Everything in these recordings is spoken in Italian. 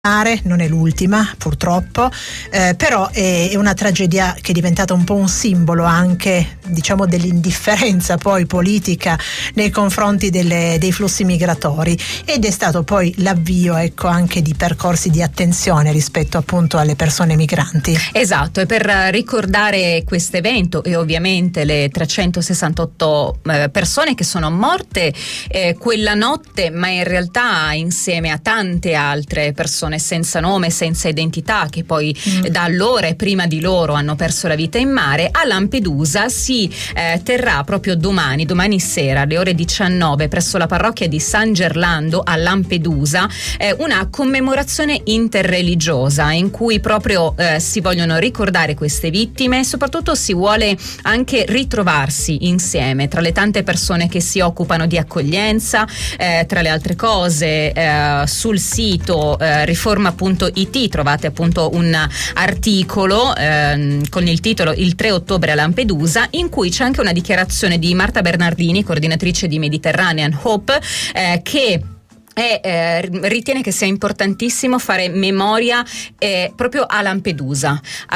Non è l'ultima purtroppo, però è una tragedia che è diventata un po' un simbolo anche, diciamo, dell'indifferenza poi politica nei confronti dei flussi migratori, ed è stato poi l'avvio, ecco, anche di percorsi di attenzione rispetto appunto alle persone migranti. Esatto, e per ricordare questo evento e ovviamente le 368 persone che sono morte quella notte, ma in realtà insieme a tante altre persone senza nome, senza identità, che poi da allora e prima di loro hanno perso la vita in mare, a Lampedusa si terrà proprio domani sera alle ore 19 presso la parrocchia di San Gerlando a Lampedusa una commemorazione interreligiosa in cui proprio si vogliono ricordare queste vittime e soprattutto si vuole anche ritrovarsi insieme tra le tante persone che si occupano di accoglienza. Tra le altre cose sul sito riforma.it trovate appunto un articolo con il titolo Il 3 ottobre a Lampedusa, in cui c'è anche una dichiarazione di Marta Bernardini, coordinatrice di Mediterranean Hope, che ritiene che sia importantissimo fare memoria proprio a Lampedusa,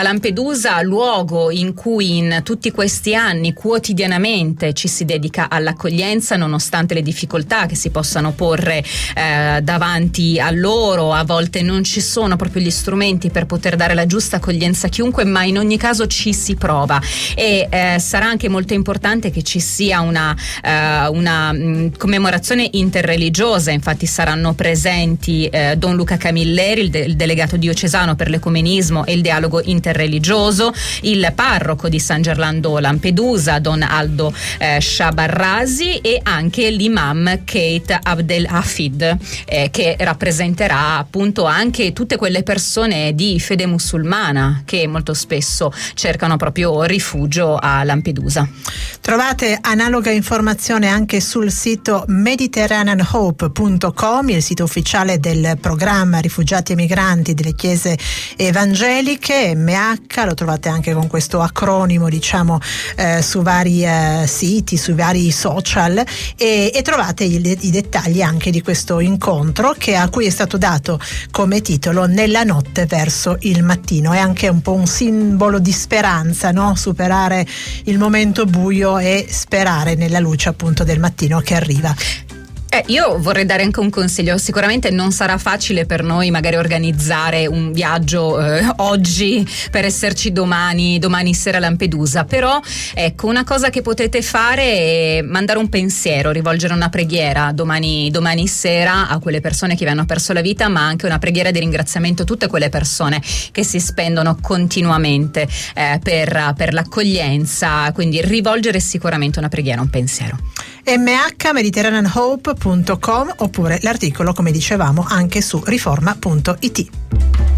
luogo in cui in tutti questi anni quotidianamente ci si dedica all'accoglienza, nonostante le difficoltà che si possano porre davanti a loro. A volte non ci sono proprio gli strumenti per poter dare la giusta accoglienza a chiunque, ma in ogni caso ci si prova, e sarà anche molto importante che ci sia una commemorazione interreligiosa. Infatti saranno presenti Don Luca Camilleri, il delegato diocesano per l'ecumenismo e il dialogo interreligioso, il parroco di San Gerlando Lampedusa, Don Aldo Shabarrasi, e anche l'imam Kate Abdel Hafid, che rappresenterà appunto anche tutte quelle persone di fede musulmana che molto spesso cercano proprio rifugio a Lampedusa. Trovate analoga informazione anche sul sito mediterraneanhope.com, il sito ufficiale del programma Rifugiati e Migranti delle Chiese Evangeliche, MH. Lo trovate anche con questo acronimo, diciamo, su vari siti, sui vari social, e trovate i dettagli anche di questo incontro, a cui è stato dato come titolo Nella notte verso il mattino. È anche un po' un simbolo di speranza, no? Superare il momento buio e sperare nella luce appunto del mattino che arriva. Io vorrei dare anche un consiglio. Sicuramente non sarà facile per noi magari organizzare un viaggio oggi per esserci domani sera a Lampedusa, però ecco, una cosa che potete fare è mandare un pensiero, rivolgere una preghiera domani sera a quelle persone che vi hanno perso la vita, ma anche una preghiera di ringraziamento a tutte quelle persone che si spendono continuamente per l'accoglienza, quindi rivolgere sicuramente una preghiera, un pensiero. mediterraneanhope.com, oppure l'articolo, come dicevamo, anche su riforma.it.